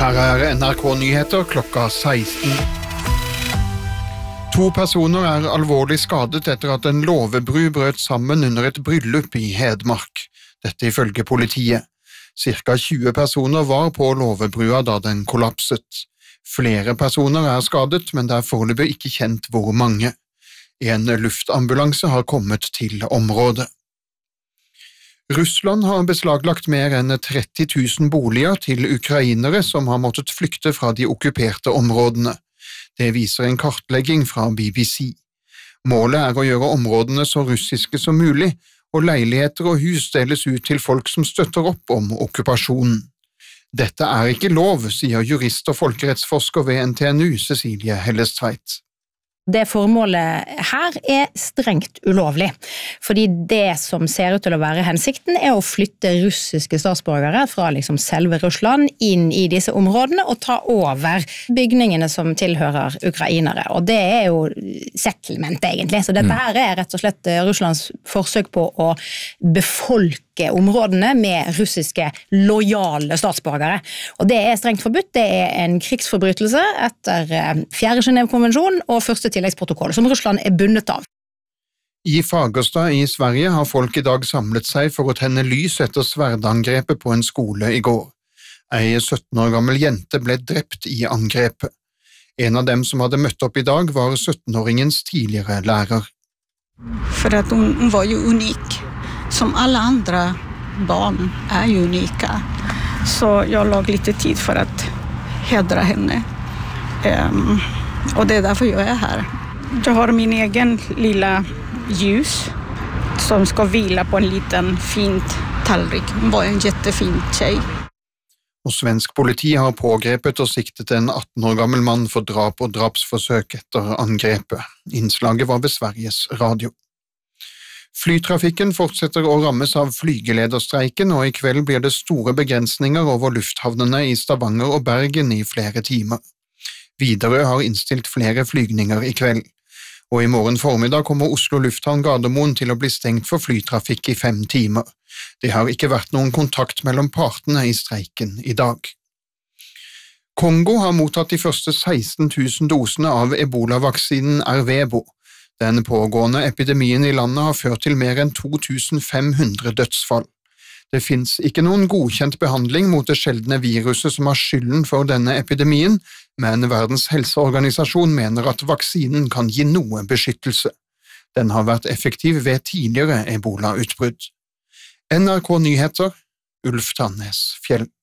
Her NRK Nyheter klokka 16. 2 personer alvorlig skadet etter at en låvebru brøt sammen under et bryllup i Hedmark. Dette ifølge politiet. Cirka 20 personer var på låvebrua da den kollapset. Flere personer skadet, men det foreløpig ikke kjent hvor mange. En luftambulanse har kommet til området. Russland har beslaglagt mer enn 30 000 boliger til ukrainere som har måttet flykte fra de okkuperte områdene. Det viser en kartlegging fra BBC. Målet å gjøre områdene så russiske som mulig, og leiligheter og hus deles ut til folk som støtter opp om okkupasjonen. Dette ikke lov, sier jurist og folkerettsforsker ved NTNU, Cecilie Hellestveit. Det formålet her strengt ulovlig, fordi det som ser ut til å være hensikten å flytte russiske statsborgere fra selve Russland inn i disse områdene og ta over bygningene som tilhører ukrainere, og det jo settlement egentlig, så dette her rett og slett Russlands forsøk på å befolke områdene med russiske lojale statsborgere, og det strengt forbudt, det en krigsforbrytelse etter 4. Genève-konvensjon og første tilleggsprotokoll, som Russland bundet av. I Fagerstad i Sverige har folk i dag samlet seg for å tenne lys etter sverdangrepet på en skole i går. Ei 17 år gammel jente ble drept i angrepet. En av dem som hadde møtt opp i dag var 17-åringens tidligere lærer. For at hun var jo unik. Som alle andre barn jo unika. Så jeg lag litt tid for å hedre henne. Och det därför jag här. Jag har min egen lilla ljus som ska vila på en liten fint tallrik. Hon var en jättefin tjej. Og svensk politi har pågrepet og siktet en 18 år gammel mann for drap og drapsforsøk etter angrepet. Innslaget var ved Sveriges Radio. Flytrafikken fortsetter å rammes av flygelederstreiken, og i kveld blir det store begrensninger over lufthavnene i Stavanger og Bergen i flere timer. Widerøe har innstilt flere flygninger i kveld, og i morgen formiddag kommer Oslo Lufthavn Gardermoen til å bli stengt for flytrafikk i 5 timer. Det har ikke vært noen kontakt mellom partene i streiken i dag. Kongo har mottatt de første 16 000 dosene av Ebola-vaksinen Ervebo. Den pågående epidemien i landet har ført til mer enn 2500 dødsfall. Det finnes ikke noen godkjent behandling mot det sjeldne viruset som har skylden for denne epidemien, men Verdens helseorganisasjon mener at vaksinen kan gi noe beskyttelse. Den har vært effektiv ved tidligere Ebola-utbrudd. NRK Nyheter, Ulf Tannes Fjell.